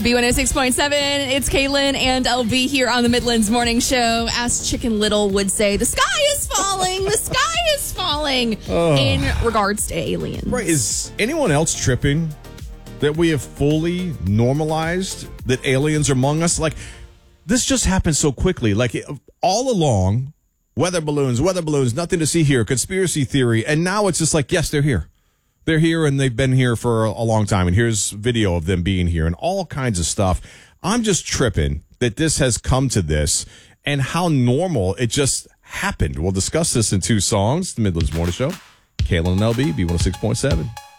B106.7, it's Caitlin and LB here on the Midlands Morning Show. As Chicken Little would say, the sky is falling, the sky is falling in regards to aliens. Right. Is anyone else tripping that we have fully normalized that aliens are among us? Like, this just happened so quickly. Like, all along, weather balloons, nothing to see here, conspiracy theory. And now it's just like, yes, they're here. They're here and they've been here for a long time. And here's video of them being here and all kinds of stuff. I'm just tripping that this has come to this and how normal it just happened. We'll discuss this in two songs. The Midlands Morning Show. Kayla and LB, B106.7.